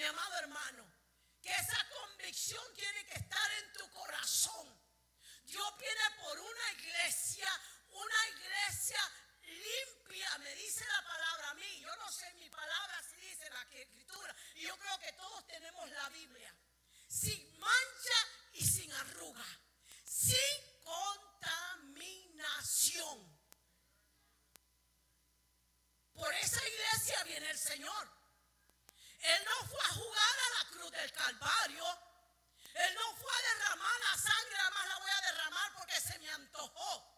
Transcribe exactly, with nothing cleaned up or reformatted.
amado hermano, que esa convicción tiene que estar en tu corazón. Dios viene por una iglesia, una iglesia limpia, me dice la palabra a mí. Yo no sé, mi palabra así dice en la escritura. Y yo creo que todos tenemos la Biblia. Sin mancha y sin arruga. Sin contaminación. Por esa iglesia viene el Señor. Él no fue a jugar a la cruz del Calvario. Él no fue a derramar la sangre, nada más la voy a derramar porque se me antojó.